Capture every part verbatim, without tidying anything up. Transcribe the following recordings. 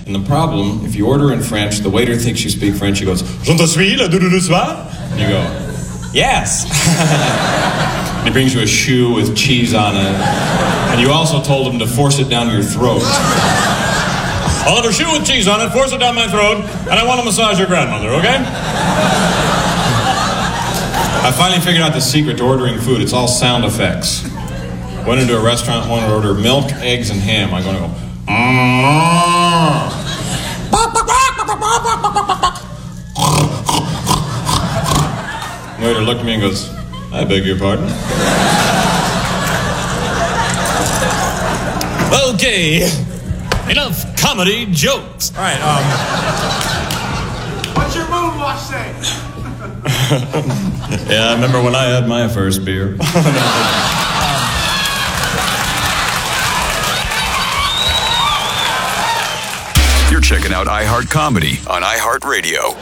And the problem, if you order in French, the waiter thinks you speak French. He goes, "Je te suis, la doudou du soir?" And you go, "Yes." And he brings you a shoe with cheese on it. And you also told him to force it down your throat. "I'll have a shoe with cheese on it, force it down my throat, and I want to massage your grandmother, okay?" I finally figured out the secret to ordering food. It's all sound effects. Went into a restaurant, wanted to order milk, eggs, and ham. I'm going to go, "Ah." The waiter looked at me and goes, "I beg your pardon?" Okay, enough comedy jokes. All right, um... What's your moonwash say? Yeah, I remember when I had my first beer. You're checking out iHeart Comedy on iHeartRadio.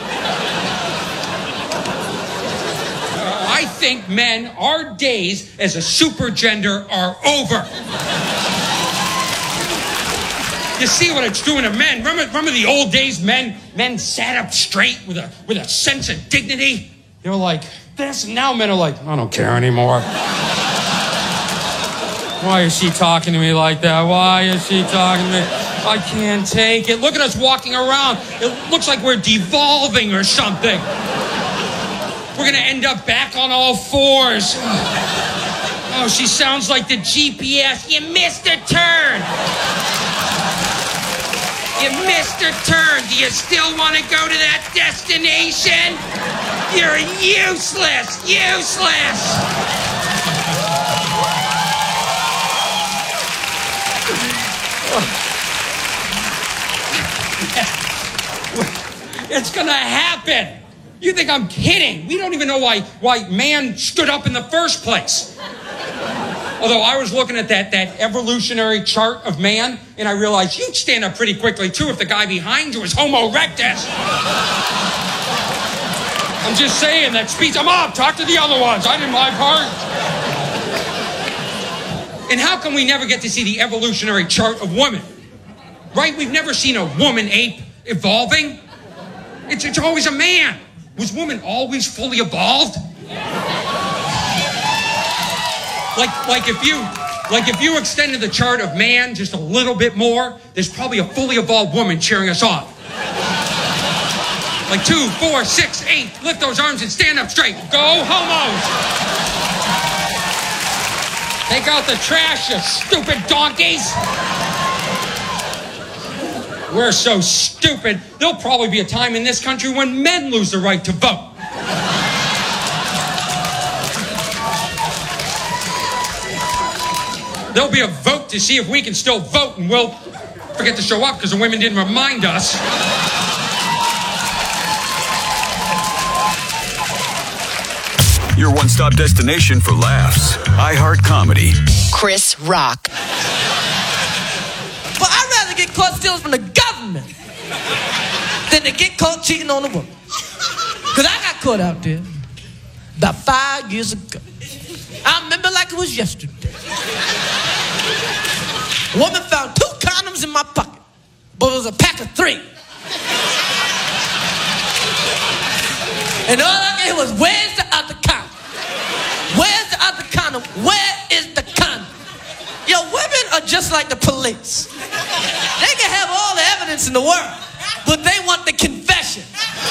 I think, men, our days as a supergender are over. You see what it's doing to men? Remember, remember the old days, men, men sat up straight with a with a sense of dignity. They were like this, and now men are like, I don't care anymore. Why is she talking to me like that? Why is she talking to me? I can't take it. Look at us walking around. It looks like we're devolving or something. We're gonna end up back on all fours. Oh, she sounds like the G P S. You missed a turn. You missed a turn. Do you still want to go to that destination? You're useless. Useless. It's gonna happen. You think I'm kidding? We don't even know why why man stood up in the first place. Although I was looking at that, that evolutionary chart of man, and I realized you'd stand up pretty quickly, too, if the guy behind you was Homo erectus. I'm just saying, that speeds them up. Talk to the other ones. I did my part. And how come we never get to see the evolutionary chart of women? Right? We've never seen a woman ape evolving. It's, it's always a man. Was woman always fully evolved? Like, like if you, like if you extended the chart of man just a little bit more, there's probably a fully evolved woman cheering us on. Like two, four, six, eight. Lift those arms and stand up straight. Go homos. Take out the trash, you stupid donkeys. We're so stupid. There'll probably be a time in this country when men lose the right to vote. There'll be a vote to see if we can still vote, and we'll forget to show up because the women didn't remind us. Your one-stop destination for laughs. iHeart Comedy. Chris Rock. But I'd rather get caught stealing from the government than to get caught cheating on a woman. Because I got caught out there about five years ago. I remember like it was yesterday. A woman found two condoms in my pocket, but it was a pack of three. And all I gave was, where's the other condom? Where's the other condom? Where is the condom? Yo, women are just like the police. They can have all the evidence in the world, but they want the confession.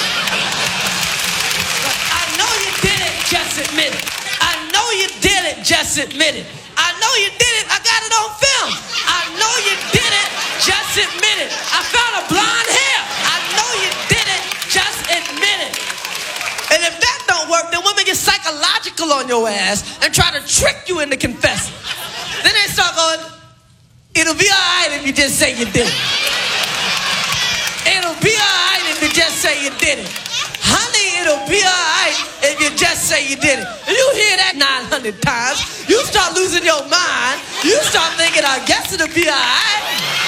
I know you did it, just admit it. I know you did it, just admit it. I know you did it, I got it on film. I know you did it, just admit it. I found a blonde hair. I know you did it, just admit it. And if that don't work, then women get psychological on your ass and try to trick you into confessing. Then they start going, it'll be all right if you just say you did it. It'll be all right if you just say you did it. Honey, it'll be all right if you just say you did it. And you hear that nine hundred times, you start losing your mind. You start thinking, I guess it'll be all right.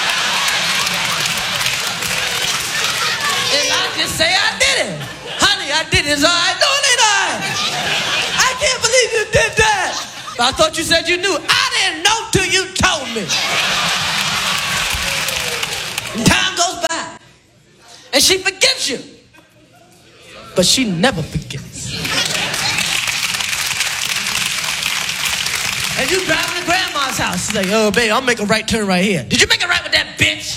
And I just say I did it. Honey, I did it. It's all right. No, it ain't all right. I can't believe you did that. I thought you said you knew. I didn't know till you told me. And time goes by. And she forgives you. But she never forgets. And you driving to grandma's house. She's like, oh, babe, I'll make a right turn right here. Did you make a right with that bitch?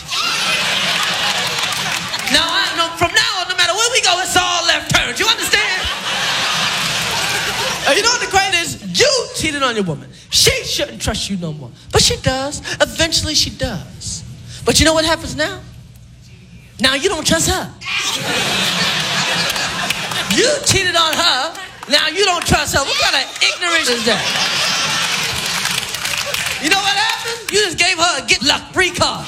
No, I, no, from now on, no matter where we go, it's all left turns. You understand? And you know what the crazy is? You cheated on your woman. She shouldn't trust you no more. But she does. Eventually she does. But you know what happens now? Now you don't trust her. You cheated on her. Now you don't trust her. What kind of ignorance is that? You know what happened? You just gave her a get luck free card.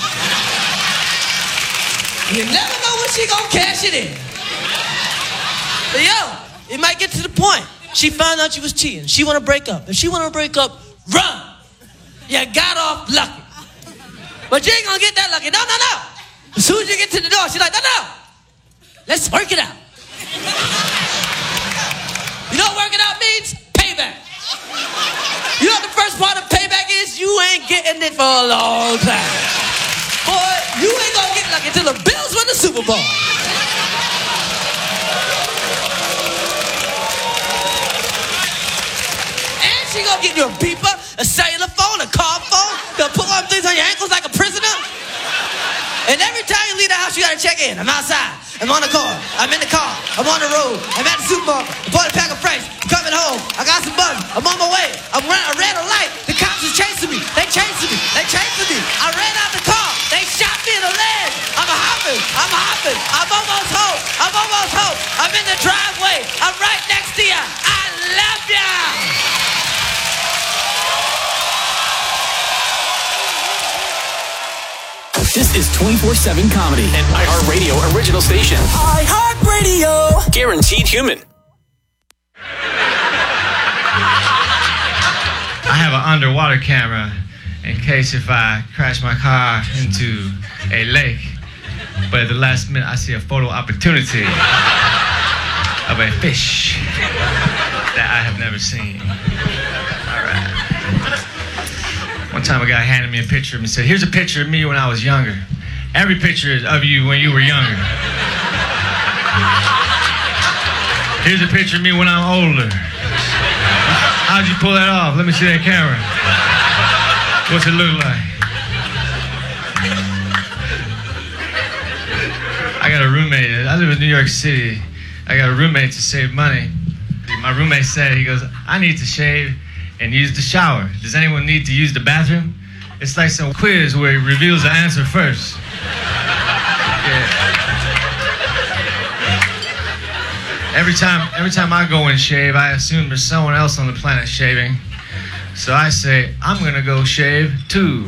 You never know when she gonna cash it in. But yo, it might get to the point. She found out you was cheating. She wanna break up. If she wanna break up, run. You got off lucky. But you ain't gonna get that lucky. No, no, no. As soon as you get to the door, she's like, no, no. Let's work it out. You know what working out means? Payback. You know what the first part of payback is? You ain't getting it for a long time. Boy, you ain't gonna get lucky until the Bills win the Super Bowl. And she gonna get you a beeper, a cellular phone, a car phone, gonna put on things on your ankles like a prisoner. And every time you leave the house, you gotta check in. I'm outside. I'm on the car. I'm in the car. I'm on the road. I'm at the supermarket. I bought a pack of French. I'm coming home. I got some buns. I'm on my way. I'm run- I ran a light. The cops are chasing me. They chasing me. They chasing me. I ran out the car. They shot me in the leg. I'm hopping. I'm hopping. I'm almost home. I'm almost home. I'm in the driveway. I'm right next to you. I love you. This is twenty-four seven Comedy, an iHeartRadio original station. iHeartRadio. Guaranteed human. I have an underwater camera in case if I crash my car into a lake. But at the last minute, I see a photo opportunity of a fish that I have never seen. All right. One time a guy handed me a picture of me and said, here's a picture of me when I was younger. Every picture is of you when you were younger. Here's a picture of me when I'm older. How'd you pull that off? Let me see that camera. What's it look like? I got a roommate. I live in New York City. I got a roommate to save money. My roommate said, he goes, I need to shave and use the shower. Does anyone need to use the bathroom? It's like some quiz where he reveals the answer first. Yeah. Every time, every time I go and shave, I assume there's someone else on the planet shaving. So I say, I'm gonna go shave too.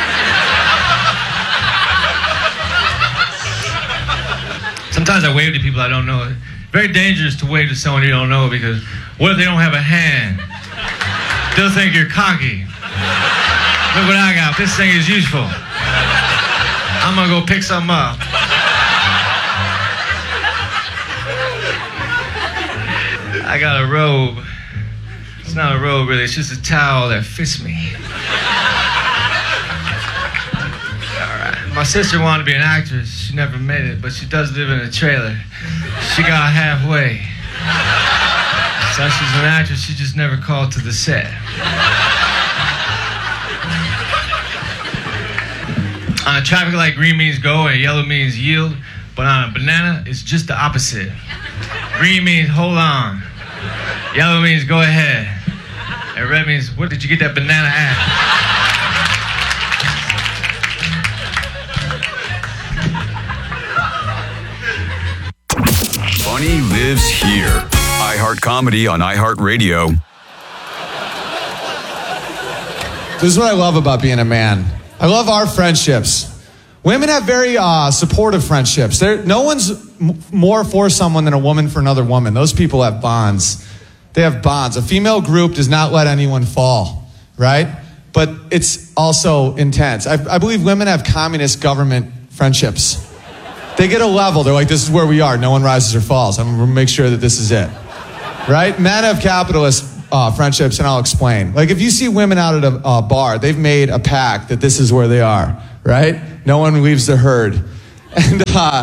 Sometimes I wave to people I don't know. Very dangerous to wave to someone you don't know because what if they don't have a hand? They'll think you're cocky. Look what I got. This thing is useful. I'm gonna go pick something up. I got a robe. It's not a robe really, it's just a towel that fits me. Alright. My sister wanted to be an actress. She never made it, but she does live in a trailer. She got halfway. So she's an actress, she just never called to the set. On a traffic light, green means go and yellow means yield. But on a banana, it's just the opposite. Green means hold on. Yellow means go ahead. And red means, what did you get that banana at? Funny lives here. iHeart Comedy on iHeartRadio. This is what I love about being a man. I love our friendships. Women have very uh, supportive friendships. They're, no one's m- more for someone than a woman for another woman. Those people have bonds. They have bonds. A female group does not let anyone fall, right? But it's also intense. I, I believe women have communist government friendships. They get a level. They're like, this is where we are. No one rises or falls. I'm going to make sure that this is it, right? Men have capitalist uh, friendships, and I'll explain. Like, if you see women out at a uh, bar, they've made a pact that this is where they are, right? No one leaves the herd. And uh,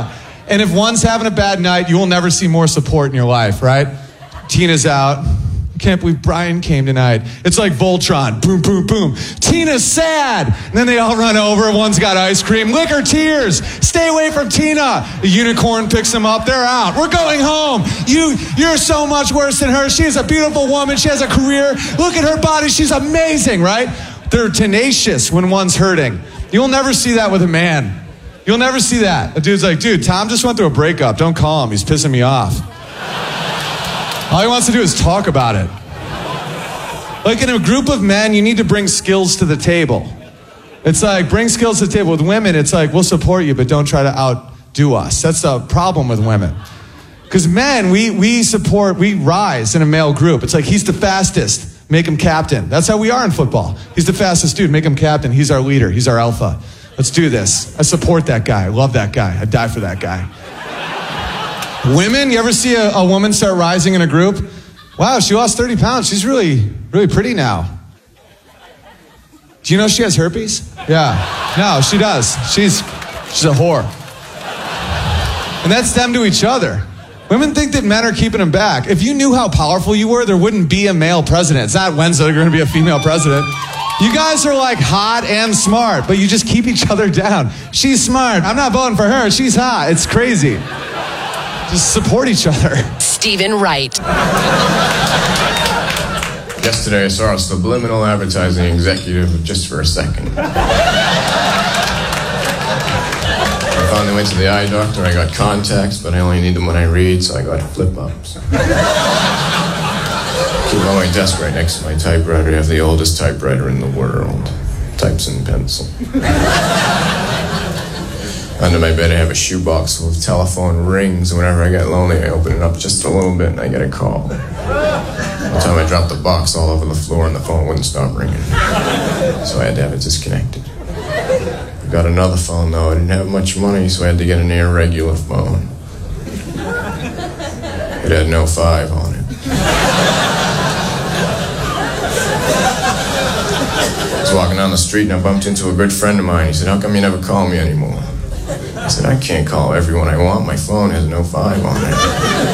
And if one's having a bad night, you will never see more support in your life, right? Tina's out. I can't believe Brian came tonight. It's like Voltron. Boom, boom, boom. Tina's sad. And then they all run over. One's got ice cream. Lick her tears. Stay away from Tina. The unicorn picks them up. They're out. We're going home. You, you're so much worse than her. She's a beautiful woman. She has a career. Look at her body. She's amazing, right? They're tenacious when one's hurting. You'll never see that with a man. You'll never see that. A dude's like, dude, Tom just went through a breakup. Don't call him. He's pissing me off. All he wants to do is talk about it. Like in a group of men, you need to bring skills to the table. It's like, bring skills to the table. With women, it's like, we'll support you, but don't try to outdo us. That's the problem with women. Because men, we, we support, we rise in a male group. It's like, he's the fastest. Make him captain. That's how we are in football. He's the fastest dude. Make him captain. He's our leader. He's our alpha. Let's do this. I support that guy. I love that guy. I die for that guy. Women, you ever see a, a woman start rising in a group? Wow, she lost thirty pounds. She's really, really pretty now. Do you know she has herpes? Yeah. No, she does. She's, she's a whore. And that's them to each other. Women think that men are keeping them back. If you knew how powerful you were, there wouldn't be a male president. It's not Wednesday, there's going to be a female president. You guys are like hot and smart, but you just keep each other down. She's smart. I'm not voting for her. She's hot. It's crazy. Just support each other. Stephen Wright. Yesterday I saw a subliminal advertising executive just for a second. I finally went to the eye doctor. I got contacts, but I only need them when I read, so I got flip-ups. Keep on my desk right next to my typewriter. I have the oldest typewriter in the world. Types in pencil. Under my bed I have a shoebox full of telephone rings. Whenever I get lonely, I open it up just a little bit and I get a call. One time I dropped the box all over the floor and the phone wouldn't stop ringing. So I had to have it disconnected. I got another phone though. I didn't have much money, so I had to get an irregular phone. It had no five on it. I was walking down the street and I bumped into a good friend of mine. He said, "How come you never call me anymore?" I said, "I can't call everyone I want. My phone has no five on it."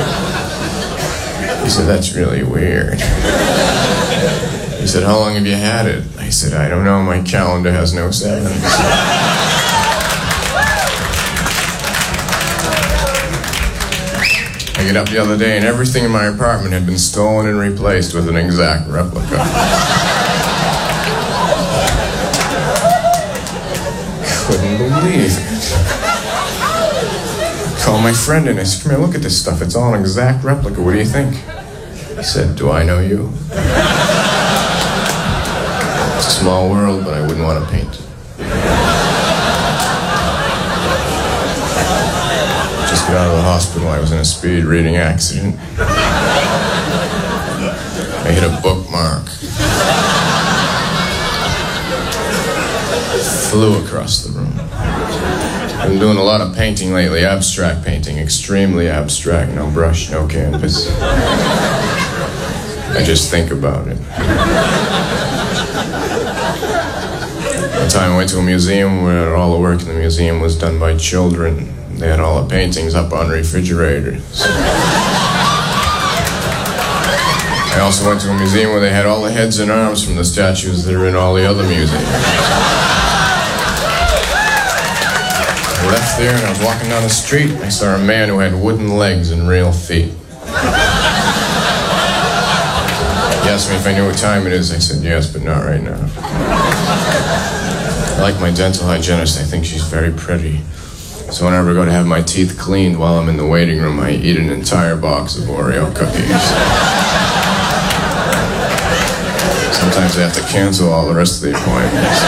He said, "That's really weird." He said, "How long have you had it?" I said, "I don't know. My calendar has no sevens." I get up the other day and everything in my apartment had been stolen and replaced with an exact replica. Couldn't believe it. I called my friend and I said, "Come here, look at this stuff. It's all an exact replica. What do you think?" He said, "Do I know you?" It's a small world, but I wouldn't want to paint it. Just got out of the hospital. I was in a speed reading accident. I hit a bookmark. Flew across the room. I've been doing a lot of painting lately, abstract painting, extremely abstract, no brush, no canvas. I just think about it. One time I went to a museum where all the work in the museum was done by children. They had all the paintings up on refrigerators. I also went to a museum where they had all the heads and arms from the statues that are in all the other museums. I left there and I was walking down the street and I saw a man who had wooden legs and real feet. He asked me if I knew what time it is. I said yes, but not right now. I like my dental hygienist. I think she's very pretty. So whenever I go to have my teeth cleaned while I'm in the waiting room, I eat an entire box of Oreo cookies. Sometimes I have to cancel all the rest of the appointments.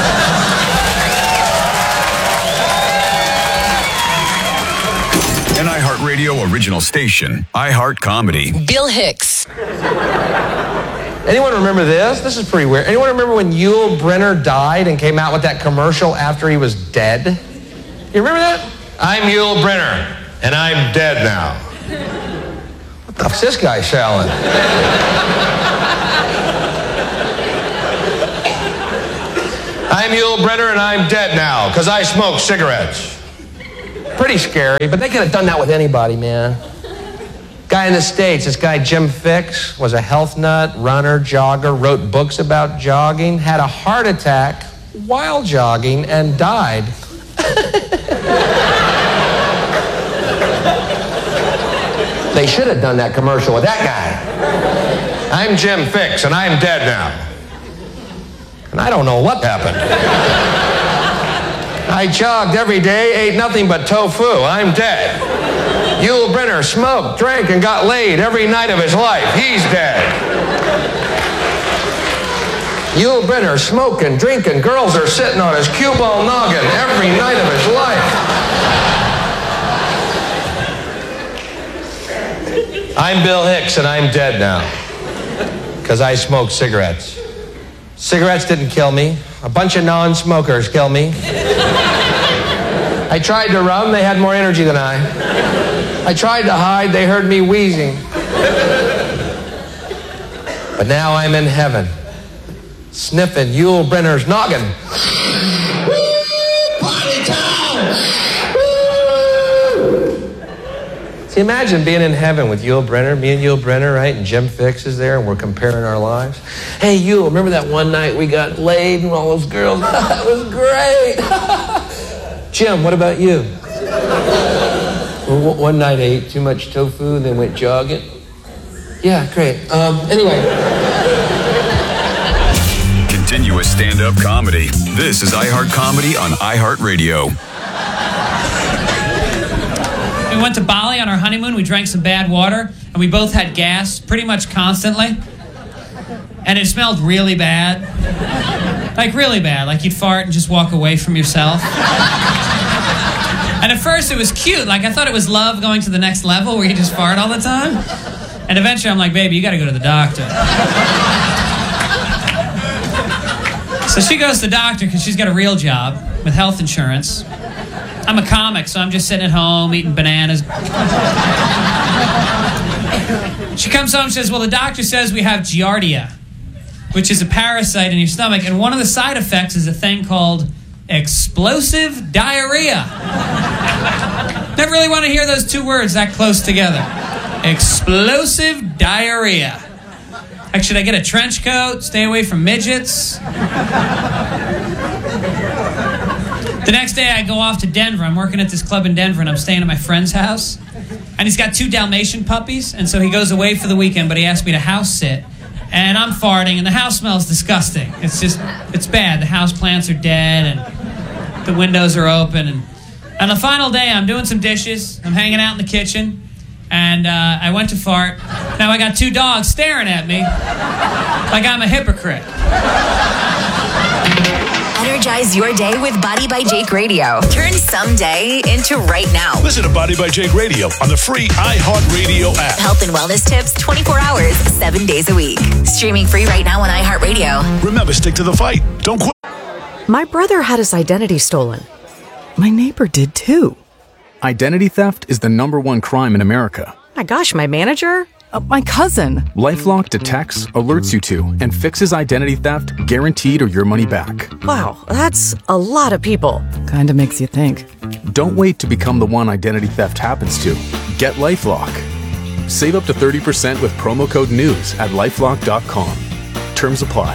An iHeartRadio original station, iHeart Comedy. Bill Hicks. Anyone remember this? This is pretty weird. Anyone remember when Yul Brynner died and came out with that commercial after he was dead? You remember that? "I'm Yul Brynner, and I'm dead now." What the fuck's this guy selling? "I'm Yul Brynner, and I'm dead now, because I smoke cigarettes." pretty scary, but they could have done that with anybody, man. Guy in the States, this guy Jim Fixx, was a health nut, runner, jogger, wrote books about jogging, had a heart attack while jogging, and died. They should have done that commercial with that guy. I'm Jim Fixx, and I'm dead now. And I don't know what happened. I jogged every day, ate nothing but tofu. I'm dead. Yul Brynner smoked, drank, and got laid every night of his life. He's dead. Yul Brynner smoking, drinking, girls are sitting on his cue ball noggin every night of his life. I'm Bill Hicks, and I'm dead now. Because I smoked cigarettes. Cigarettes didn't kill me. A bunch of non-smokers killed me. I tried to run, they had more energy than I. I tried to hide, they heard me wheezing. But now I'm in heaven, sniffing Yul Brynner's noggin. Party time! See, imagine being in heaven with Yul Brynner, me and Yul Brynner, right? And Jim Fixx is there, and we're comparing our lives. Hey, Yul, remember that one night we got laid and all those girls? That was great. Jim, what about you? Well, one night I ate too much tofu and then went jogging. Yeah, great. Um, anyway. Continuous stand-up comedy. This is iHeart Comedy on iHeartRadio. We went to Bali on our honeymoon. We drank some bad water, and we both had gas pretty much constantly. And it smelled really bad. Like, really bad. Like you'd fart and just walk away from yourself. And at first it was cute. Like, I thought it was love going to the next level where you just fart all the time. And eventually I'm like, baby, you gotta go to the doctor. So she goes to the doctor because she's got a real job with health insurance. I'm a comic, so I'm just sitting at home eating bananas. She comes home and says, well, the doctor says we have Giardia, which is a parasite in your stomach, and one of the side effects is a thing called explosive diarrhea. Never really want to hear those two words that close together. Explosive diarrhea. Like, should I get a trench coat? Stay away from midgets? The next day I go off to Denver. I'm working at this club in Denver, and I'm staying at my friend's house. And he's got two Dalmatian puppies, and so he goes away for the weekend, but he asked me to house sit. And I'm farting, and the house smells disgusting. It's just, it's bad. The house plants are dead, and the windows are open. And on the final day, I'm doing some dishes. I'm hanging out in the kitchen, and uh, I went to fart. Now I got two dogs staring at me like I'm a hypocrite. Energize your day with Body by Jake Radio. Turn someday into right now. Listen to Body by Jake Radio on the free iHeartRadio app. Health and wellness tips twenty-four hours, seven days a week. Streaming free right now on iHeartRadio. Remember, stick to the fight. Don't quit. My brother had his identity stolen. My neighbor did too. Identity theft is the number one crime in America. My gosh, my manager? Uh, my cousin. LifeLock detects, alerts you to, and fixes identity theft guaranteed or your money back. Wow, that's a lot of people. Kinda makes you think. Don't wait to become the one identity theft happens to. Get LifeLock. Save up to thirty percent with promo code NEWS at lifelock dot com. Terms apply.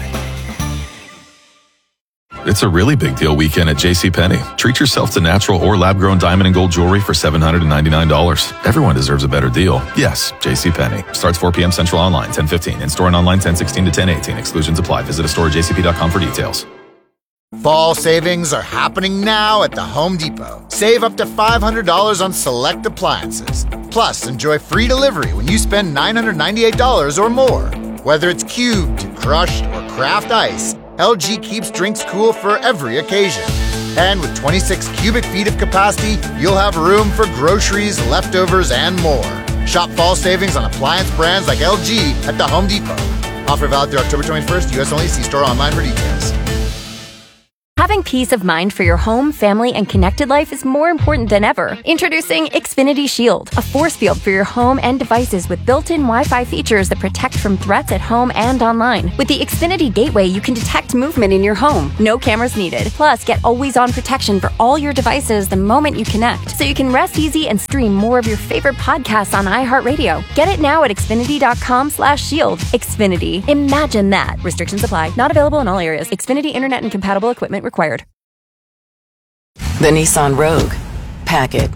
It's a really big deal weekend at JCPenney. Treat yourself to natural or lab-grown diamond and gold jewelry for seven hundred ninety-nine dollars. Everyone deserves a better deal. Yes, JCPenney. Starts four p.m. Central online, ten fifteen. In-store and online, ten sixteen to ten eighteen. Exclusions apply. Visit a store at j c p dot com for details. Fall savings are happening now at the Home Depot. Save up to five hundred dollars on select appliances. Plus, enjoy free delivery when you spend nine hundred ninety-eight dollars or more. Whether it's cubed, crushed, or craft ice, L G keeps drinks cool for every occasion. And with twenty-six cubic feet of capacity, you'll have room for groceries, leftovers, and more. Shop fall savings on appliance brands like L G at the Home Depot. Offer valid through October twenty-first. U S only. See store online for details. Having peace of mind for your home, family, and connected life is more important than ever. Introducing Xfinity Shield, a force field for your home and devices with built-in Wi-Fi features that protect from threats at home and online. With the Xfinity Gateway, you can detect movement in your home. No cameras needed. Plus, get always-on protection for all your devices the moment you connect, so you can rest easy and stream more of your favorite podcasts on iHeartRadio. Get it now at Xfinity.com slash shield. Xfinity. Imagine that. Restrictions apply. Not available in all areas. Xfinity Internet and compatible equipment required. The Nissan Rogue. Pack it.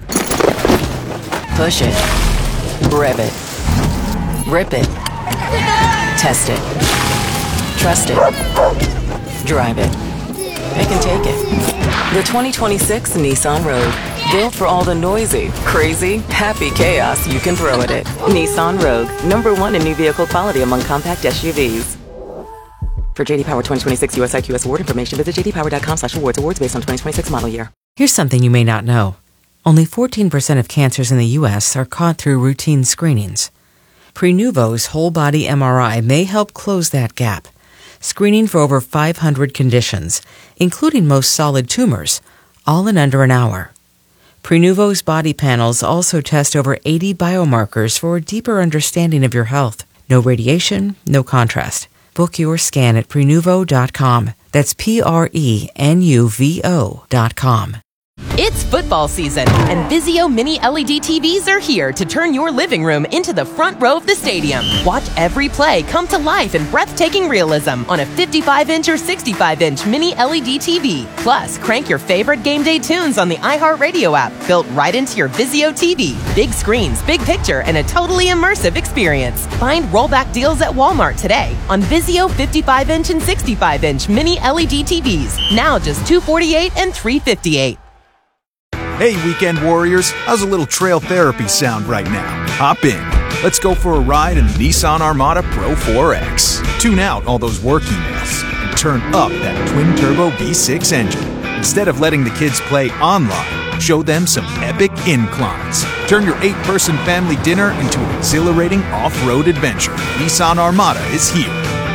Push it. Rev it. Rip it. Test it. Trust it. Drive it. Pick and take it. The twenty twenty-six Nissan Rogue. Built for all the noisy, crazy, happy chaos you can throw at it. Nissan Rogue. Number one in new vehicle quality among compact S U Vs. For J D Power twenty twenty-six U S I Q S award information, visit j d power dot com slash awards. Awards based on twenty twenty-six model year. Here's something you may not know. Only fourteen percent of cancers in the U S are caught through routine screenings. Prenuvo's whole body M R I may help close that gap, screening for over five hundred conditions, including most solid tumors, all in under an hour. Prenuvo's body panels also test over eighty biomarkers for a deeper understanding of your health. No radiation, no contrast. Book your scan at prenuvo dot com. That's P R E N U V O dot com. It's football season, and Vizio Mini L E D T Vs are here to turn your living room into the front row of the stadium. Watch every play come to life in breathtaking realism on a fifty-five inch or sixty-five inch Mini L E D T V. Plus, crank your favorite game day tunes on the iHeartRadio app, built right into your Vizio T V. Big screens, big picture, and a totally immersive experience. Find rollback deals at Walmart today on Vizio fifty-five inch and sixty-five inch Mini L E D T Vs. Now just two hundred forty-eight dollars and three hundred fifty-eight dollars. Hey, weekend warriors, how's a little trail therapy sound right now? Hop in. Let's go for a ride in the Nissan Armada Pro four X. Tune out all those work emails and turn up that twin-turbo V six engine. Instead of letting the kids play online, show them some epic inclines. Turn your eight-person family dinner into an exhilarating off-road adventure. Nissan Armada is here.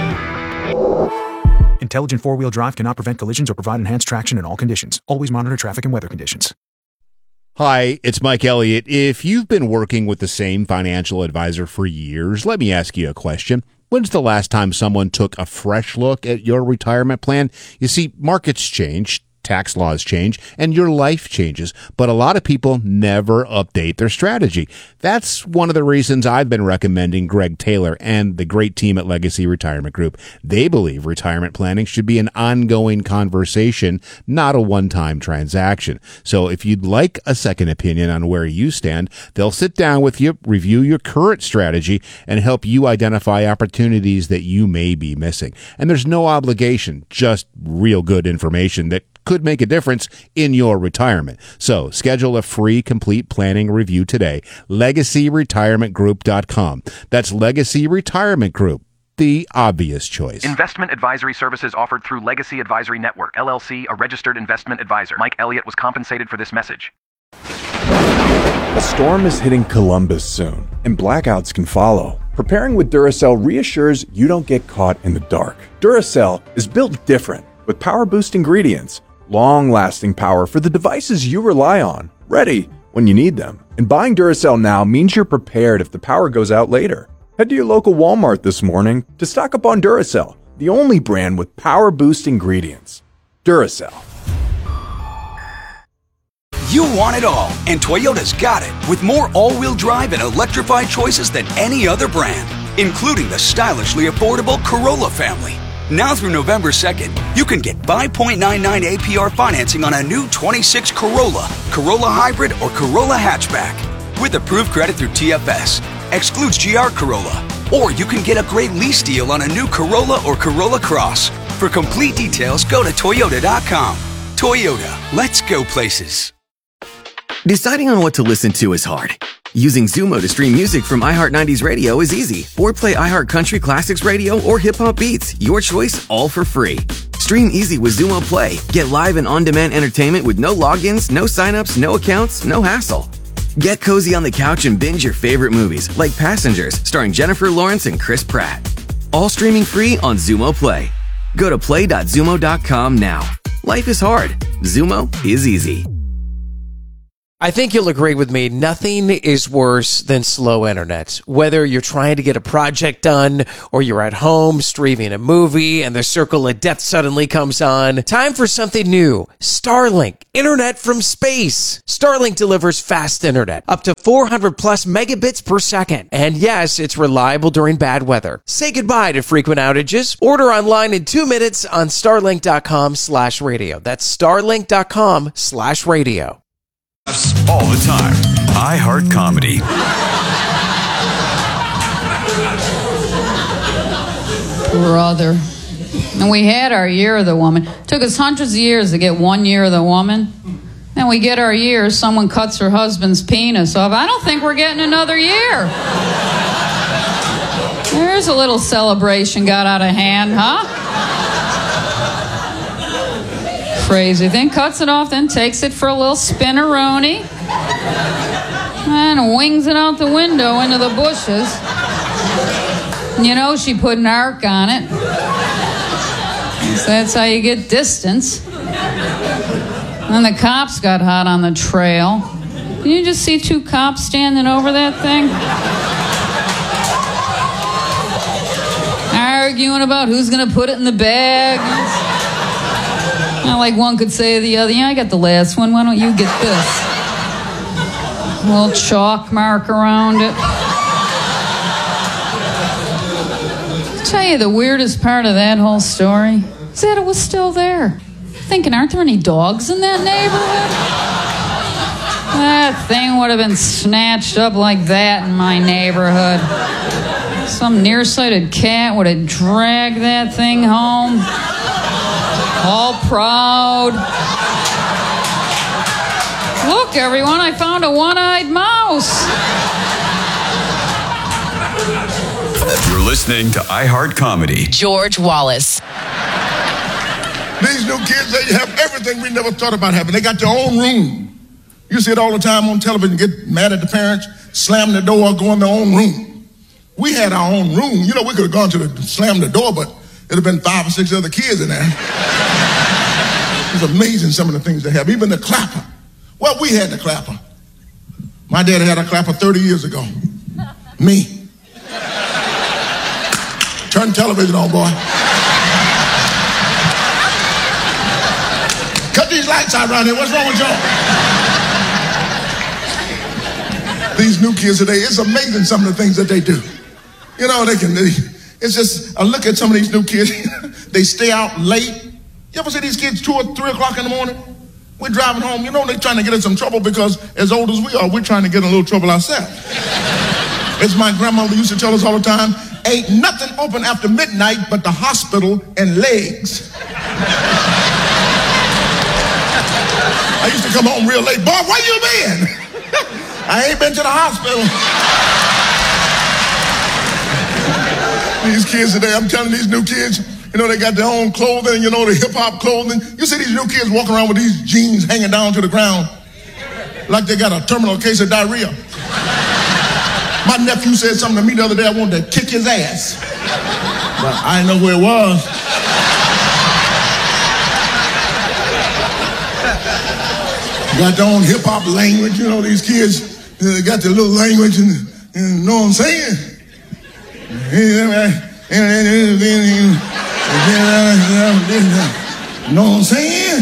Intelligent four-wheel drive cannot prevent collisions or provide enhanced traction in all conditions. Always monitor traffic and weather conditions. Hi, it's Mike Elliott. If you've been working with the same financial advisor for years, let me ask you a question. When's the last time someone took a fresh look at your retirement plan? You see, markets change, tax laws change, and your life changes, but a lot of people never update their strategy. That's one of the reasons I've been recommending Greg Taylor and the great team at Legacy Retirement Group. They believe retirement planning should be an ongoing conversation, not a one-time transaction. So if you'd like a second opinion on where you stand, they'll sit down with you, review your current strategy, and help you identify opportunities that you may be missing. And there's no obligation, just real good information that could make a difference in your retirement. So schedule a free complete planning review today. legacy retirement group dot com. That's Legacy Retirement Group, the obvious choice. Investment advisory services offered through Legacy Advisory Network, L L C, a registered investment advisor. Mike Elliott was compensated for this message. A storm is hitting Columbus soon, and blackouts can follow. Preparing with Duracell reassures you don't get caught in the dark. Duracell is built different, with power boost ingredients. Long-lasting power for the devices you rely on, ready when you need them. And buying Duracell now means you're prepared if the power goes out later. Head to your local Walmart this morning to stock up on Duracell, the only brand with power boost ingredients. Duracell. You want it all, and Toyota's got it, with more all-wheel drive and electrified choices than any other brand, including the stylishly affordable Corolla family. Now through November second, you can get five point nine nine A P R financing on a new twenty-six Corolla, Corolla Hybrid, or Corolla Hatchback. With approved credit through T F S, excludes G R Corolla. Or you can get a great lease deal on a new Corolla or Corolla Cross. For complete details, go to Toyota dot com. Toyota, let's go places. Deciding on what to listen to is hard. Using Zumo to stream music from iHeart nineties Radio is easy. Or play iHeart Country Classics Radio or Hip Hop Beats. Your choice, all for free. Stream easy with Zumo Play. Get live and on-demand entertainment with no logins, no signups, no accounts, no hassle. Get cozy on the couch and binge your favorite movies, like Passengers, starring Jennifer Lawrence and Chris Pratt. All streaming free on Zumo Play. Go to play dot zumo dot com now. Life is hard. Zumo is easy. I think you'll agree with me, nothing is worse than slow internet. Whether you're trying to get a project done or you're at home streaming a movie and the circle of death suddenly comes on, time for something new. Starlink, internet from space. Starlink delivers fast internet, up to four hundred plus megabits per second. And yes, it's reliable during bad weather. Say goodbye to frequent outages. Order online in two minutes on starlink.com slash radio. That's starlink.com slash radio. All the time. iHeart Comedy. Brother. And we had our year of the woman. Took us hundreds of years to get one year of the woman. Then we get our year, someone cuts her husband's penis off. I don't think we're getting another year. There's a little celebration got out of hand, huh? Crazy thing. Cuts it off, then takes it for a little spinneroni. And wings it out the window into the bushes. You know, she put an arc on it. So that's how you get distance. And the cops got hot on the trail. Can you just see two cops standing over that thing? Arguing about who's going to put it in the bag. Not like one could say to the other, yeah, I got the last one. Why don't you get this? A little chalk mark around it. I'll tell you the weirdest part of that whole story is that it was still there. Thinking, aren't there any dogs in that neighborhood? That thing would have been snatched up like that in my neighborhood. Some nearsighted cat would have dragged that thing home. All proud. Look, everyone, I found a one-eyed mouse. You're listening to iHeart Comedy. George Wallace. These new kids, they have everything we never thought about having. They got their own room. You see it all the time on television, get mad at the parents, slam the door, go in their own room. We had our own room. You know, we could have gone to the, slam the door, but it'd have been five or six other kids in there. It's amazing some of the things they have. Even the clapper. Well, we had the clapper. My dad had a clapper thirty years ago. Me. Turn television on, boy. Cut these lights out around here. What's wrong with y'all? These new kids today, it's amazing some of the things that they do. You know, they can, they, it's just, I look at some of these new kids, they stay out late. You ever see these kids two or three o'clock in the morning? We're driving home, you know, they're trying to get in some trouble because as old as we are, we're trying to get in a little trouble ourselves. As my grandmother used to tell us all the time, ain't nothing open after midnight but the hospital and legs. I used to come home real late. Boy, where you been? I ain't been to the hospital. These kids today, I'm telling these new kids, you know, they got their own clothing, you know, the hip-hop clothing. You see these new kids walking around with these jeans hanging down to the ground like they got a terminal case of diarrhea. My nephew said something to me the other day, I wanted to kick his ass. But I didn't know where it was. Got their own hip-hop language, you know, these kids, they got their little language, and, and you know what I'm saying? You know what I'm saying?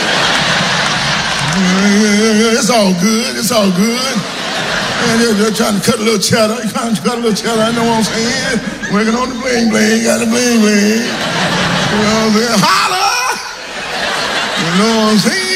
It's all good, it's all good. And they're, they're trying to cut a little cheddar, you're trying to cut a little cheddar, I know what I'm saying? Working on the bling bling, got the bling bling. You know what I'm saying? Holla! You know what I'm saying?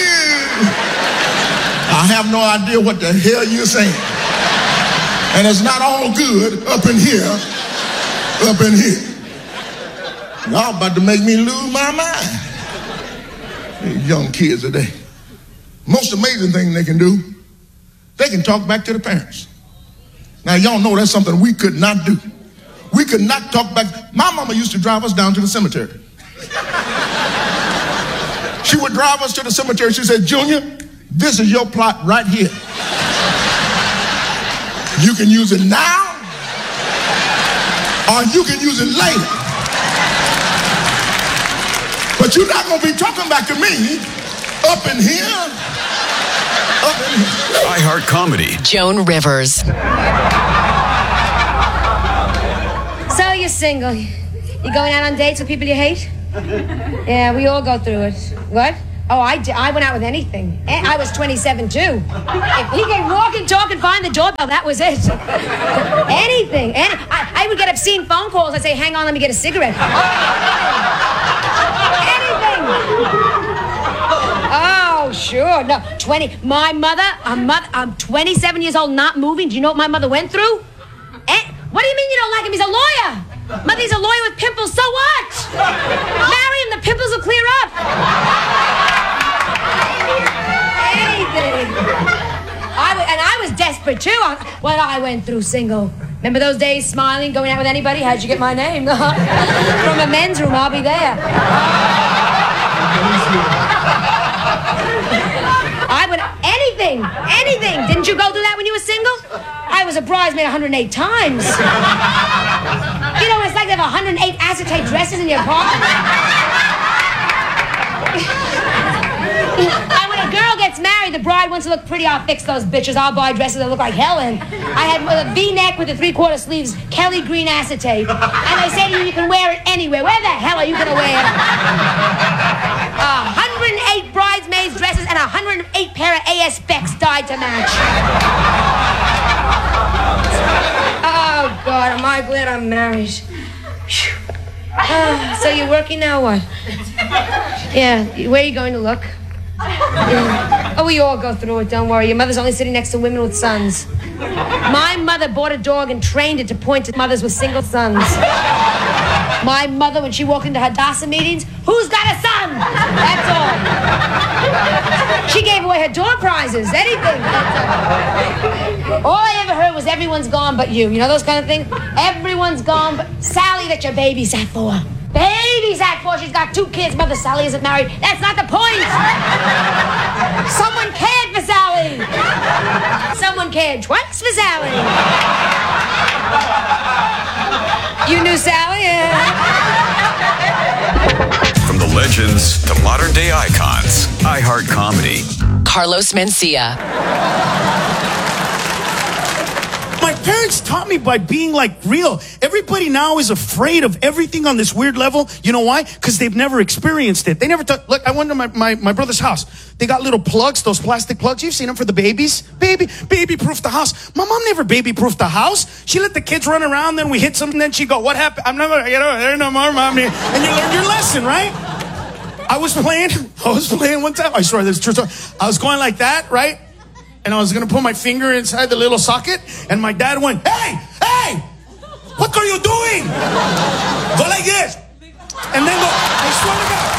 I have no idea what the hell you're saying. And it's not all good up in here, up in here. Y'all about to make me lose my mind. These young kids today. Most amazing thing they can do, they can talk back to the parents. Now y'all know that's something we could not do. We could not talk back. My mama used to drive us down to the cemetery. She would drive us to the cemetery. She said, Junior, this is your plot right here. You can use it now, or you can use it later. But you're not going to be talking back to me up in here. Up in here. iHeart Comedy. Joan Rivers. So you're single. You going out on dates with people you hate? Yeah, we all go through it. What? Oh, I, did. I went out with anything. I was twenty-seven, too. If he could walk and talk and find the doorbell, that was it. Anything. Any, I, I would get obscene phone calls. I'd say, hang on, let me get a cigarette. Anything. Oh, sure. No, twenty. My mother, I'm, mother, I'm twenty-seven years old, not moving. Do you know what my mother went through? And, what do you mean you don't like him? He's a lawyer. Mother's a lawyer with pimples, so what? Marry him, the pimples will clear up. Anything. I w- and I was desperate, too, on what I went through single. Remember those days, smiling, going out with anybody? How'd you get my name? From a men's room, I'll be there. I would, anything, anything. Didn't you go through that when you were single? I was a bridesmaid one hundred eight times. You know what it's like to have one hundred eight acetate dresses in your apartment? And when a girl gets married, the bride wants to look pretty. I'll fix those bitches. I'll buy dresses that look like Helen. I had a V-neck with the three-quarter sleeves, Kelly green acetate. And they say to you, you can wear it anywhere. Where the hell are you going to wear it? one hundred eight bridesmaids dresses and one hundred eight pair of A S specs dyed to match. Oh, God, am I glad I'm married. Uh, so you're working now, what? Yeah, where are you going to look? Yeah. Oh, we all go through it, don't worry. Your mother's only sitting next to women with sons. My mother bought a dog and trained it to point to mothers with single sons. My mother, when she walked into Hadassah meetings, who's got a son? That's all. She gave away her door prizes, anything. All. all I ever heard was everyone's gone but you. You know those kind of things? Everyone's gone but Sally that your babysat for. Babysat for. She's got two kids. Mother Sally isn't married. That's not the point. Someone cared for Sally. Someone cared twice for Sally. You knew Sally? Yeah. From the legends to modern day icons, iHeart Comedy. Carlos Mencia. My parents taught me by being like real. Everybody now is afraid of everything on this weird level. You know why? Because they've never experienced it. They never thought, look, I went to my, my, my brother's house. They got little plugs, those plastic plugs. You've seen them for the babies. Baby, baby-proof the house. My mom never baby-proofed the house. She let the kids run around, then we hit something, and then she go, what happened? I'm not going to get over there no more, mommy. And you learn your lesson, right? I was playing, I was playing one time. I swear, this is true story. I was going like that, right? And I was going to put my finger inside the little socket. And my dad went, hey, hey, what are you doing? Go like this. And then go, I swear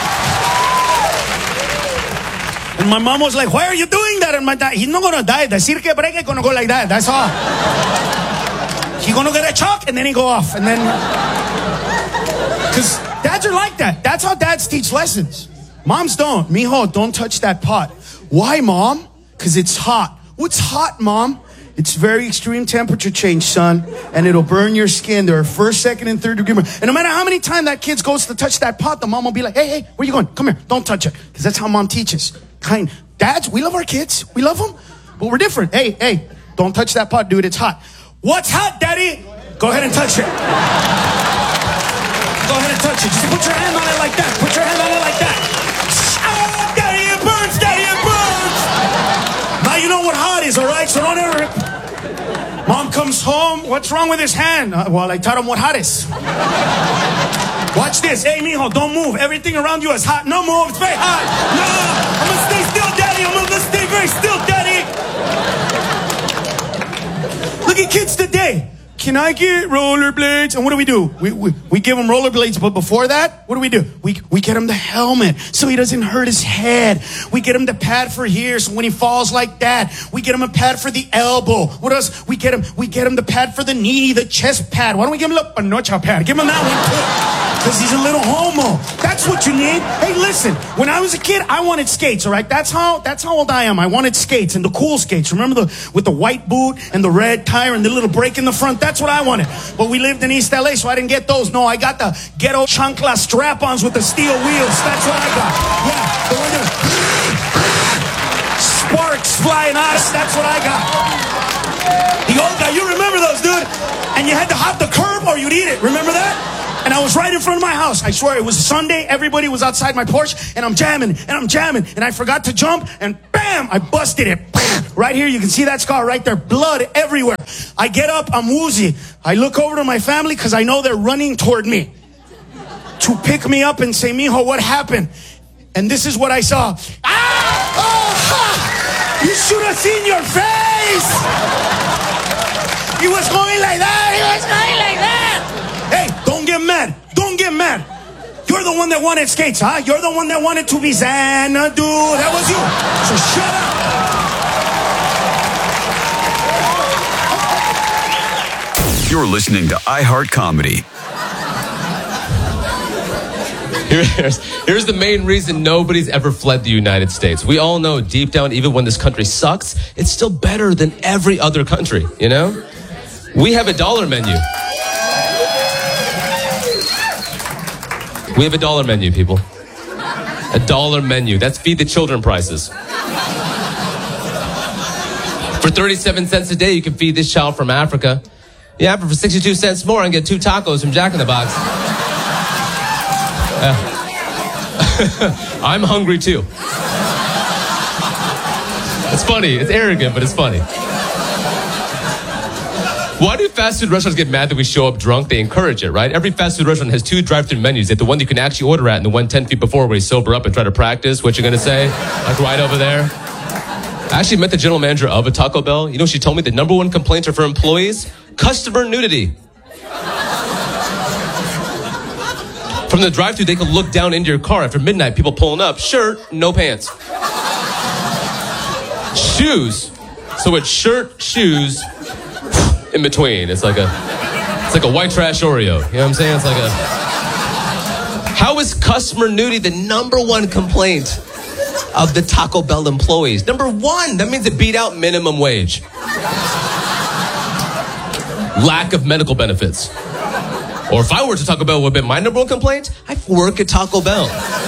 to God. And my mom was like, why are you doing that? And my dad, he's not going to die. Decir que breque going to go like that. That's all. He's going to get a shock and then he go off. And then, because dads are like that. That's how dads teach lessons. Moms don't. Mijo, don't touch that pot. Why, Mom? Because it's hot. What's hot, Mom? It's very extreme temperature change, son. And it'll burn your skin. There are first, second, and third degree burn. And no matter how many times that kid goes to touch that pot, the mom will be like, hey, hey, where you going? Come here. Don't touch it. Because that's how mom teaches. Kind. Dads, we love our kids. We love them. But we're different. Hey, hey, don't touch that pot, dude. It's hot. What's hot, Daddy? Go ahead and touch it. Go ahead and touch it. Just put your hand on it like that. Put your hand on it like that. Oh, Daddy, it burns. Daddy, it burns. Now you know what hot is, all right? So don't ever... Mom comes home. What's wrong with his hand? Uh, well, I taught him what hot is. Watch this. Hey, mijo, don't move. Everything around you is hot. No move. It's very hot. No, I'm going to stay still, Daddy. I'm going to stay very still, Daddy. Look at kids today. Can I get rollerblades? And what do we do? We, we we give him rollerblades, but before that, what do we do? We we get him the helmet so he doesn't hurt his head. We get him the pad for here, so when he falls like that, we get him a pad for the elbow. What else? We get him we get him the pad for the knee, the chest pad. Why don't we give him a panocha pad? Give him that one too. Because he's a little homo. That's what you need. Hey, listen, when I was a kid, I wanted skates, all right? That's how that's how old I am. I wanted skates, and the cool skates. Remember the with the white boot and the red tire and the little break in the front? That's what I wanted. But we lived in East L A, so I didn't get those. No, I got the ghetto chancla strap-ons with the steel wheels. That's what I got. Yeah, the one that sparks flying out. That's what I got. The old guy, you remember those, dude? And you had to hop the curb or you'd eat it. Remember that? And I was right in front of my house. I swear, it was a Sunday. Everybody was outside my porch, and I'm jamming, and I'm jamming, and I forgot to jump, and bam, I busted it. Bam! Right here, you can see that scar right there. Blood everywhere. I get up, I'm woozy. I look over to my family because I know they're running toward me to pick me up and say, mijo, what happened? And this is what I saw. Ah! Oh, ha! You should have seen your face. He was going like that. He was going like that. Hey, don't get mad. Don't get mad. You're the one that wanted skates, huh? You're the one that wanted to be Xanadu. That was you. So shut up. You're listening to iHeart Comedy. Here's, here's the main reason nobody's ever fled the United States. We all know deep down, even when this country sucks, it's still better than every other country, you know? We have a dollar menu. We have a dollar menu, people. A dollar menu. That's feed the children prices. For thirty-seven cents a day, you can feed this child from Africa. Yeah, but for sixty-two cents more, I can get two tacos from Jack in the Box. Uh, I'm hungry too. It's funny. It's arrogant, but it's funny. Why do fast food restaurants get mad that we show up drunk? They encourage it, right? Every fast food restaurant has two drive-thru menus. They have the one you can actually order at and the one ten feet before where you sober up and try to practice what you're going to say, like right over there. I actually met the general manager of a Taco Bell. You know, she told me the number one complaint for employees? Customer nudity. From the drive-thru, they can look down into your car after midnight. People pulling up, shirt, no pants. Shoes. So it's shirt, shoes, in between. It's like a, it's like a white trash Oreo. You know what I'm saying? It's like a. How is customer nudity the number one complaint of the Taco Bell employees? Number one, that means it beat out minimum wage. Lack of medical benefits. Or if I were to Taco Bell, would have been my number one complaint? I work at Taco Bell.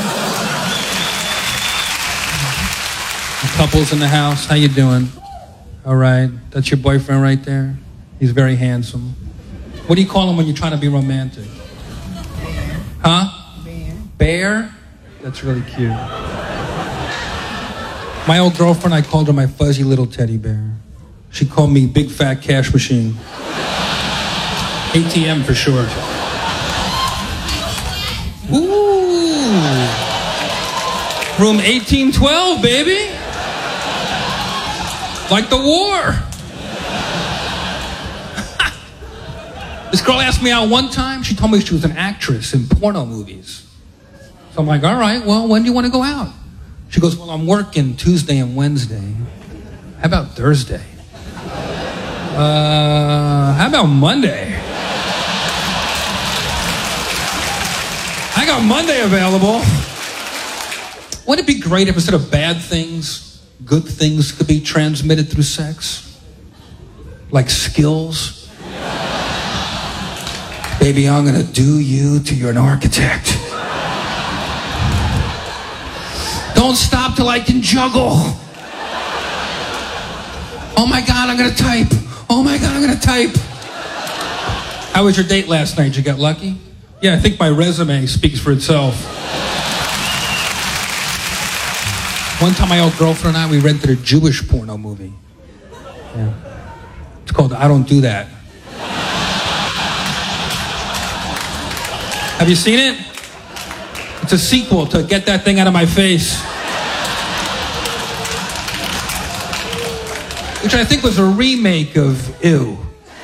Couples in the house, how you doing? All right, that's your boyfriend right there. He's very handsome. What do you call him when you're trying to be romantic? Huh? Bear. Bear? That's really cute. My old girlfriend, I called her my fuzzy little teddy bear. She called me Big Fat Cash Machine. A T M for short. Ooh. Room eighteen twelve, baby. Like the war. This girl asked me out one time. She told me she was an actress in porno movies. So I'm like, all right, well, when do you want to go out? She goes, well, I'm working Tuesday and Wednesday. How about Thursday? Uh, how about Monday? I got Monday available. Wouldn't it be great if instead of bad things, good things could be transmitted through sex? Like skills? Baby, I'm gonna do you till you're an architect. Don't stop till I can juggle. Oh my God, I'm gonna type. Oh my God, I'm gonna type. How was your date last night? Did you get lucky? Yeah, I think my resume speaks for itself. One time my old girlfriend and I, we rented a Jewish porno movie. Yeah. It's called I Don't Do That. Have you seen it? It's a sequel to Get That Thing Out of My Face. Which I think was a remake of Ew.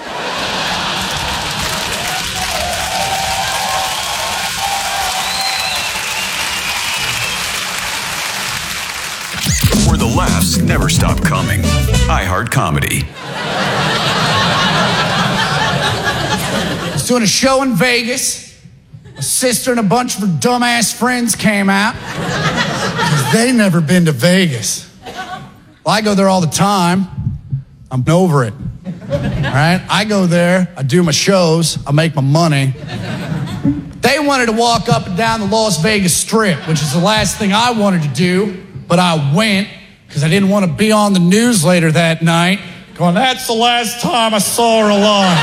Where the laughs never stop coming. iHeart Comedy. I was doing a show in Vegas. My sister and a bunch of her dumbass friends came out. They never been to Vegas. Well, I go there all the time. I'm over it. All right? I go there, I do my shows, I make my money. They wanted to walk up and down the Las Vegas Strip, which is the last thing I wanted to do, but I went because I didn't want to be on the news later that night going, that's the last time I saw her alive.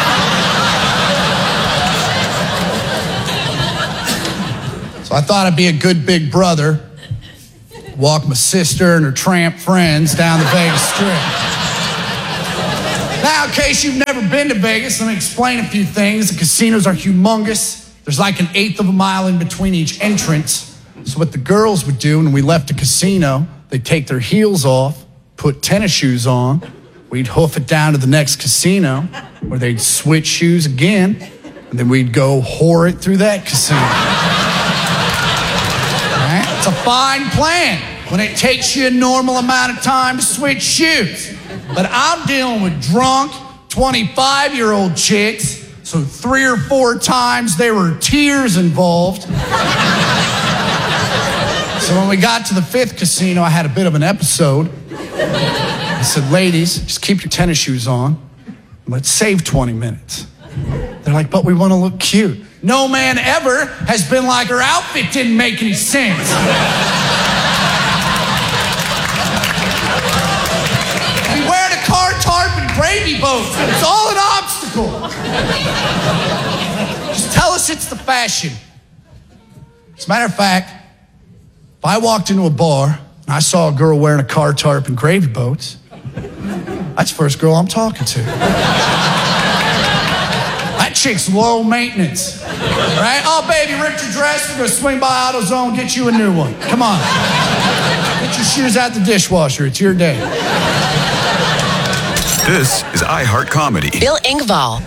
So I thought I'd be a good big brother, walk my sister and her tramp friends down the Vegas Strip. Now, in case you've never been to Vegas, let me explain a few things. The casinos are humongous. There's like an eighth of a mile in between each entrance. So what the girls would do when we left the casino, they'd take their heels off, put tennis shoes on. We'd hoof it down to the next casino where they'd switch shoes again. And then we'd go whore it through that casino. All right? It's a fine plan when it takes you a normal amount of time to switch shoes. But I'm dealing with drunk twenty-five-year-old chicks. So three or four times there were tears involved. So when we got to the fifth casino, I had a bit of an episode. I said, ladies, just keep your tennis shoes on. Let's save twenty minutes. They're like, but we want to look cute. No man ever has been like, her outfit didn't make any sense. We wearing a car tarp and gravy boat. It's all an obstacle. Just tell us it's the fashion. As a matter of fact, if I walked into a bar and I saw a girl wearing a car tarp and gravy boats, that's the first girl I'm talking to. That chick's low maintenance. Right? Oh, baby, ripped your dress. We're going to swing by AutoZone, get you a new one. Come on. Get your shoes out the dishwasher. It's your day. This is iHeart Comedy. Bill Engvall.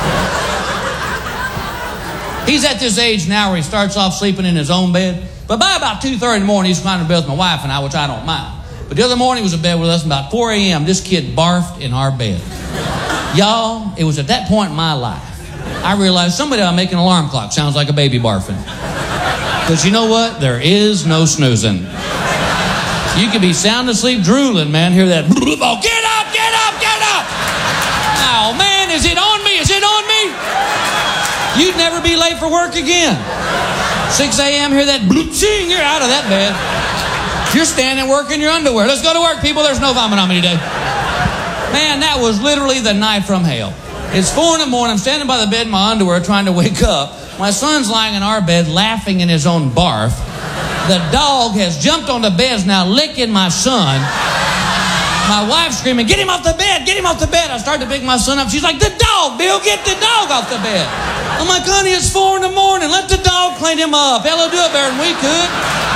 He's at this age now where he starts off sleeping in his own bed. But by about two thirty in the morning, he's climbing to bed with my wife and I, which I don't mind. But the other morning, he was in bed with us, and about four a.m., this kid barfed in our bed. Y'all, it was at that point in my life, I realized somebody ought to make an alarm clock. Sounds like a baby barfing. Because you know what? There is no snoozing. You could be sound asleep drooling, man. Hear that, oh, get up, get up, get up! Oh, man, is it on me? Is it on me? You'd never be late for work again. six a.m., hear that, bloop-ching, you're out of that bed. You're standing work in your underwear. Let's go to work, people. There's no vomit on me today. Man, that was literally the night from hell. It's four in the morning. I'm standing by the bed in my underwear trying to wake up. My son's lying in our bed laughing in his own barf. The dog has jumped on the bed, now licking my son. My wife's screaming, get him off the bed, get him off the bed. I start to pick my son up. She's like, the dog, Bill, get the dog off the bed. I'm like, honey, it's four in the morning. Let the dog clean him up. Hell, he'll do it better than we could.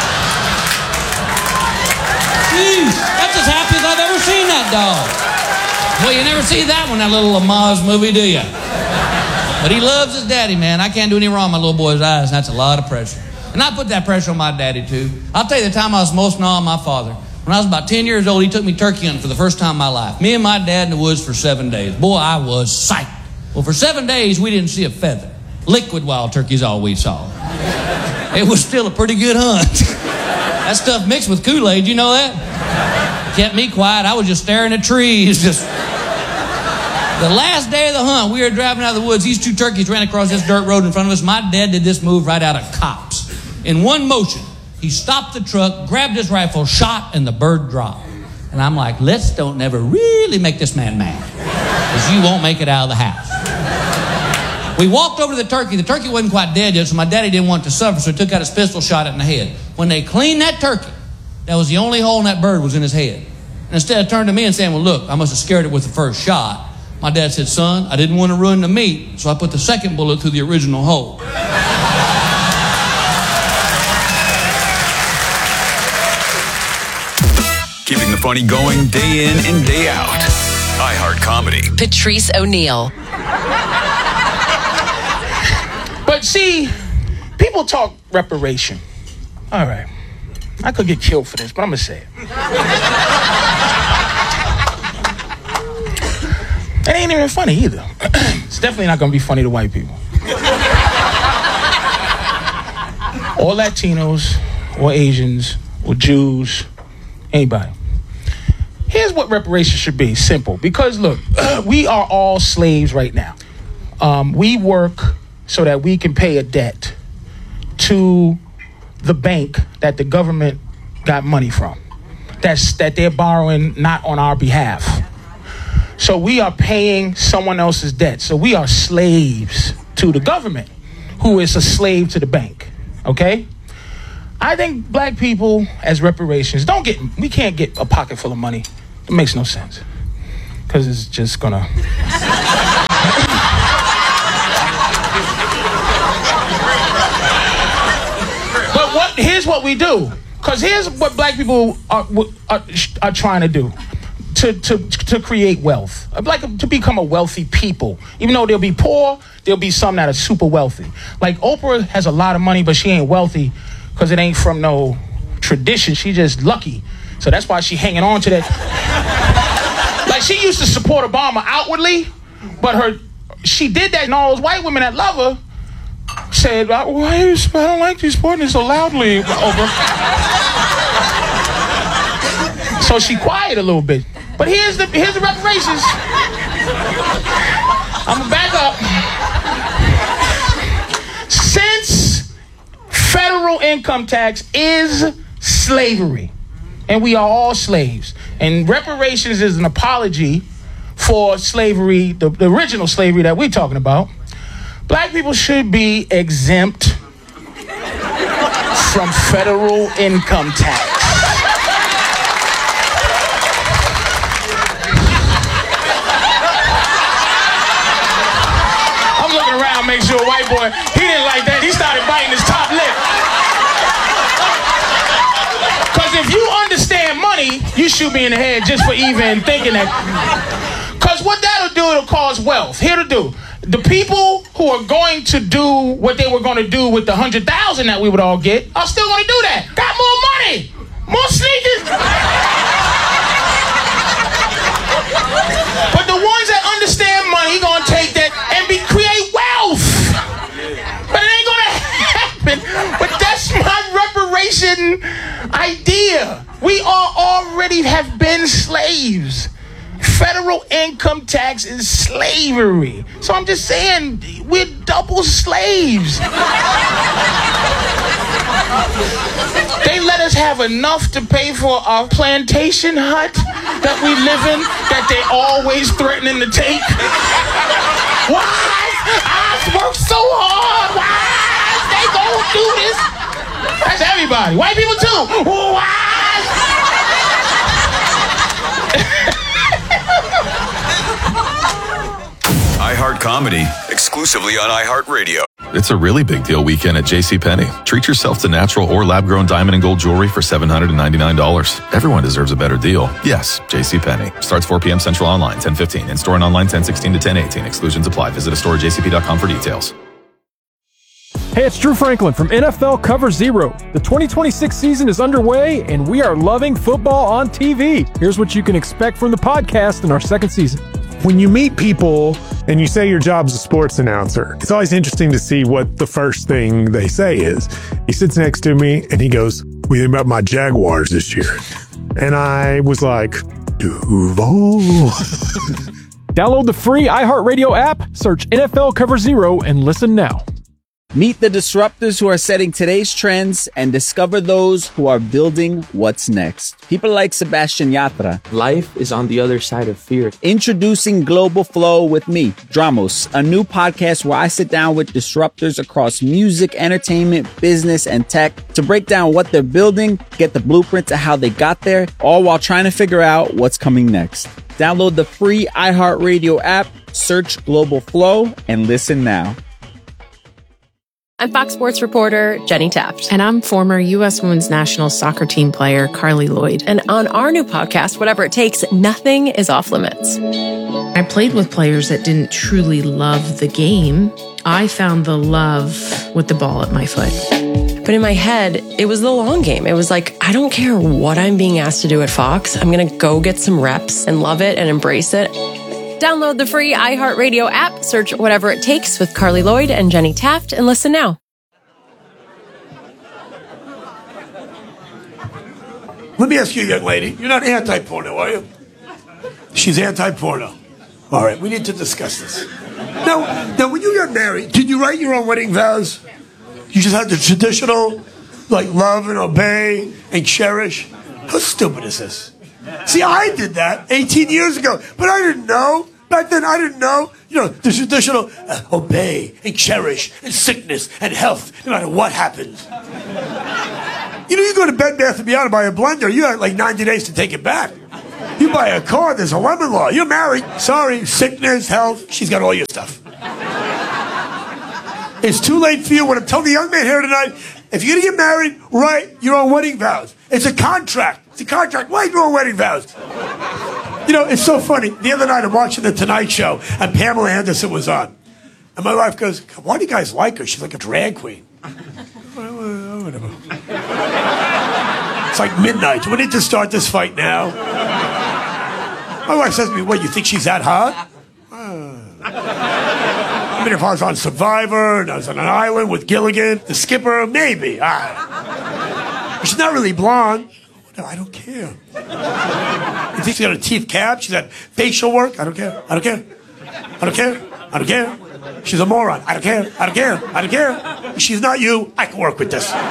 Jeez, that's as happy as I've ever seen that dog. Well, you never see that one, that little Lamaze movie, do you? But he loves his daddy, man. I can't do any wrong in my little boy's eyes, and that's a lot of pressure. And I put that pressure on my daddy, too. I'll tell you the time I was most in awe of my father. When I was about ten years old, he took me turkey hunting for the first time in my life. Me and my dad in the woods for seven days. Boy, I was psyched. Well, for seven days, we didn't see a feather. Liquid wild turkey's all we saw. It was still a pretty good hunt. That stuff mixed with Kool-Aid, you know that? Kept me quiet. I was just staring at trees. Just. The last day of the hunt, we were driving out of the woods. These two turkeys ran across this dirt road in front of us. My dad did this move right out of Cops. In one motion, he stopped the truck, grabbed his rifle, shot, and the bird dropped. And I'm like, let's don't never really make this man mad, because you won't make it out of the house. We walked over to the turkey. The turkey wasn't quite dead yet, so my daddy didn't want to suffer, so he took out his pistol, shot it in the head. When they cleaned that turkey, that was the only hole in that bird was in his head. And instead of turning to me and saying, well, look, I must have scared it with the first shot, my dad said, son, I didn't want to ruin the meat, so I put the second bullet through the original hole. Keeping the funny going day in and day out. iHeart Comedy. Patrice O'Neill. But see, people talk reparation. All right. I could get killed for this, but I'm going to say it. It ain't even funny either. It's definitely not going to be funny to white people. or Latinos, or Asians, or Jews, anybody. Here's what reparations should be. Simple. Because, look, we are all slaves right now. Um, we work so that we can pay a debt to the bank that the government got money from. That's that they're borrowing not on our behalf. So we are paying someone else's debt. So we are slaves to the government, who is a slave to the bank. Okay? I think black people, as reparations, don't get, we can't get a pocket full of money. It makes no sense. Because it's just gonna... But what? Here's what we do. Because here's what black people are, are, are trying to do. To, to, to create wealth. Like to become a wealthy people. Even though they'll be poor, there'll be some that are super wealthy. Like Oprah has a lot of money, but she ain't wealthy because it ain't from no tradition. She just lucky. So that's why she hanging on to that. Like she used to support Obama outwardly, but her she did that, and all those white women that love her said, why I don't like you supporting it so loudly, Oprah. So she quiet a little bit. But here's the here's the reparations. I'm gonna back up. Since federal income tax is slavery, and we are all slaves, and reparations is an apology for slavery, the, the original slavery that we're talking about, black people should be exempt from federal income tax. Make sure a white boy, he didn't like that. He started biting his top lip. Because if you understand money, you shoot me in the head just for even thinking that. Because what that'll do, it'll cause wealth. Here to do. The people who are going to do what they were going to do with the one hundred thousand that we would all get are still going to do that. Got more money. More sneakers. But the ones that understand money going to take that and be create wealth. But it ain't going to happen. But that's my reparation idea. We all already have been slaves. Federal income tax is slavery. So I'm just saying, we're double slaves. They let us have enough to pay for our plantation hut that we live in, that they always threatening to take. Why? I work so hard. Why? They gonna do this. That's everybody. White people too. Why? iHeart Comedy, exclusively on iHeartRadio. It's a really big deal weekend at JCPenney. Treat yourself to natural or lab-grown diamond and gold jewelry for seven hundred ninety-nine dollars. Everyone deserves a better deal. Yes, JCPenney. Starts four p.m. Central online, ten fifteen. In-store and online, ten sixteen to ten eighteen. Exclusions apply. Visit a store at j c p dot com for details. Hey, it's Drew Franklin from N F L Cover Zero. The twenty twenty-six season is underway, and we are loving football on T V. Here's what you can expect from the podcast in our second season. When you meet people and you say your job's a sports announcer, it's always interesting to see what the first thing they say is. He sits next to me and he goes, "What do you think about my Jaguars this year?" And I was like, Duval. Download the free iHeartRadio app, search N F L Cover Zero, and listen now. Meet the disruptors who are setting today's trends and discover those who are building what's next. People like Sebastian Yatra. Life is on the other side of fear. Introducing Global Flow with me, Dramos, a new podcast where I sit down with disruptors across music, entertainment, business, and tech to break down what they're building, get the blueprint to how they got there, all while trying to figure out what's coming next. Download the free iHeartRadio app, search Global Flow, and listen now. I'm Fox Sports reporter Jenny Taft. And I'm former U S Women's National Soccer Team player Carly Lloyd. And on our new podcast, Whatever It Takes, nothing is off limits. I played with players that didn't truly love the game. I found the love with the ball at my foot. But in my head, it was the long game. It was like, I don't care what I'm being asked to do at Fox. I'm going to go get some reps and love it and embrace it. Download the free iHeartRadio app, search Whatever It Takes with Carly Lloyd and Jenny Taft, and listen now. Let me ask you, young lady. You're not anti-porno, are you? She's anti-porno. All right, we need to discuss this. Now, now, when you got married, did you write your own wedding vows? You just had the traditional, like, love and obey and cherish? How stupid is this? See, I did that eighteen years ago, but I didn't know. Back then, I didn't know. You know, the traditional uh, obey and cherish and sickness and health, no matter what happens. You know, you go to Bed Bath and Beyond and buy a blender, you have like ninety days to take it back. You buy a car, there's a lemon law. You're married. Sorry, sickness, health. She's got all your stuff. It's too late for you. What I'm telling the young man here tonight, if you're going to get married, write your own wedding vows. It's a contract. It's a contract. Write your own wedding vows. You know, it's so funny. The other night I'm watching The Tonight Show, and Pamela Anderson was on. And my wife goes, why do you guys like her? She's like a drag queen. Whatever. It's like midnight. Do we need to start this fight now? My wife says to me, what, you think she's that hot? I mean, if I was on Survivor and I was on an island with Gilligan, the skipper, maybe. Ah. But she's not really blonde. No, I don't care. You think she's got a teeth cap? She's got facial work? I don't care. I don't care. I don't care. I don't care. She's a moron. I don't care. I don't care. I don't care. If she's not you, I can work with this.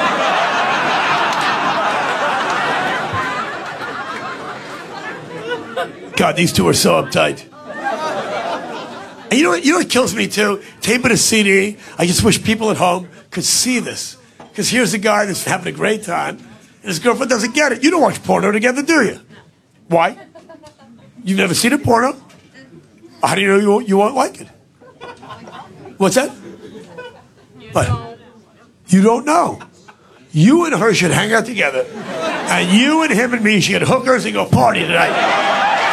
God, these two are so uptight. And you know what, you know what kills me too? Taping a C D, I just wish people at home could see this. Because here's a guy that's having a great time, and his girlfriend doesn't get it. You don't watch porno together, do you? Why? You've never seen a porno? How do you know you won't, you won't like it? What's that? What? You don't know. You and her should hang out together, and you and him and me should get hookers and go party tonight.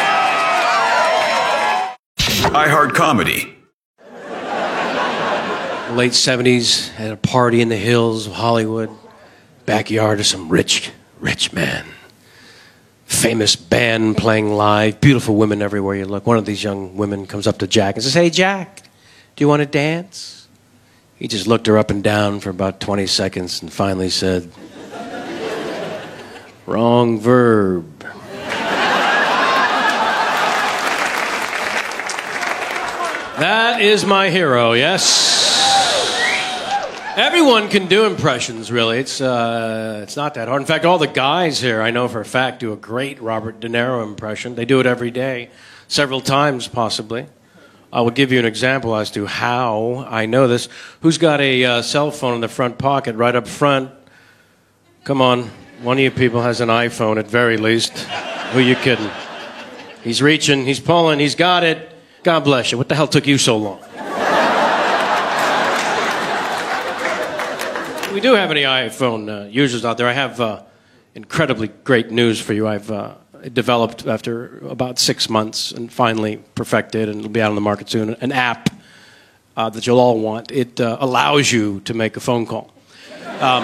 iHeart Comedy. Late seventies, at a party in the hills of Hollywood, backyard of some rich, rich man. Famous band playing live, beautiful women everywhere you look. One of these young women comes up to Jack and says, hey, Jack, do you want to dance? He just looked her up and down for about twenty seconds and finally said, wrong verb. That is my hero, yes. Everyone can do impressions, really. It's uh, it's not that hard. In fact, all the guys here, I know for a fact, do a great Robert De Niro impression. They do it every day, several times possibly. I will give you an example as to how I know this. Who's got a uh, cell phone in the front pocket, right up front? Come on, one of you people has an iPhone at very least. Who you kidding? He's reaching, he's pulling, he's got it. God bless you. What the hell took you so long? We do have any iPhone uh, users out there. I have uh, incredibly great news for you. I've uh, developed after about six months and finally perfected, and it'll be out on the market soon, an app uh, that you'll all want. It uh, allows you to make a phone call. Um,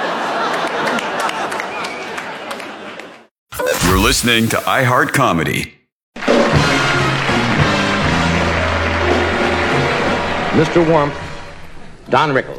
You're listening to iHeart Comedy. Mister Warmth, Don Rickles.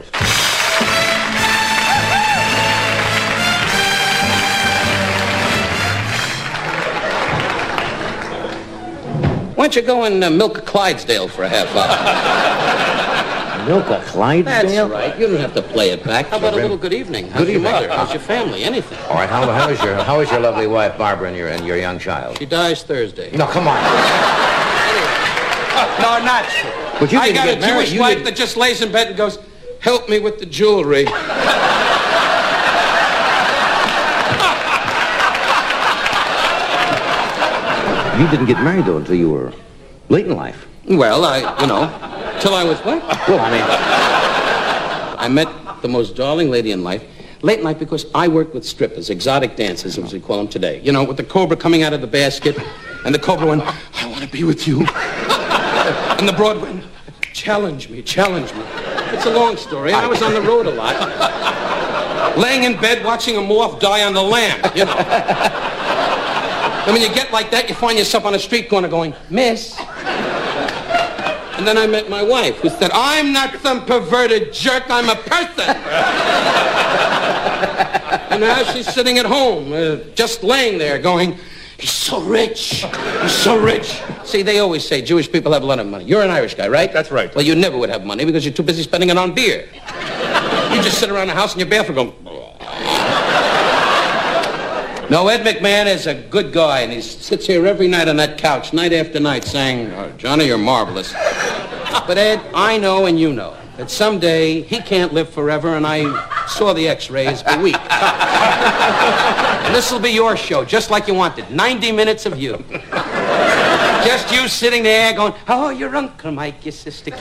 Why don't you go and uh, milk a Clydesdale for a half hour? Milk a Clydesdale? That's right. You don't have to play it back. How about a little good evening? How's Good your evening. mother? How's your family? Anything. All right, how, how is your how is your lovely wife Barbara and your and your young child? She dies Thursday. No, come on. No, not true. But you I didn't got get a married. Jewish You wife didn't- that just lays in bed and goes, help me with the jewelry. You didn't get married though until you were late in life. Well, I, you know, till I was what? Well, I mean, I met the most darling lady in life. Late in life because I worked with strippers, exotic dancers, as we call them today. You know, with the cobra coming out of the basket, and the cobra went, I want to be with you. And the broad went, challenge me, challenge me. It's a long story, and I was on the road a lot. Laying in bed watching a moth die on the lamp, you know. And when you get like that, you find yourself on a street corner going, miss. And then I met my wife, who said, I'm not some perverted jerk, I'm a person. And now she's sitting at home, uh, just laying there going, he's so rich. He's so rich. See, they always say Jewish people have a lot of money. You're an Irish guy, right? That's right. Well, you never would have money because you're too busy spending it on beer. You just sit around the house in your bathroom going... No, Ed McMahon is a good guy, and he sits here every night on that couch, night after night, saying, oh, Johnny, you're marvelous. But, Ed, I know and you know that someday he can't live forever, and I saw the x-rays a week. And this will be your show, just like you wanted. ninety minutes of you. Just you sitting there going, oh, your Uncle Mike, your sister Kate.